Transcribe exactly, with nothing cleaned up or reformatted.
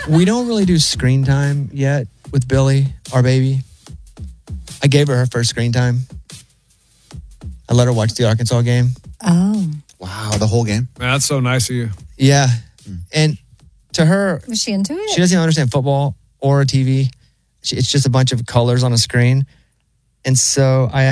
We don't really do screen time yet with Billy, our baby. I gave her her first screen time. I let her watch the Arkansas game. Oh. Wow, the whole game? Man, that's so nice of you. Yeah. And to her, Was she into it? she doesn't even understand football or T V. She, it's just a bunch of colors on a screen. And so I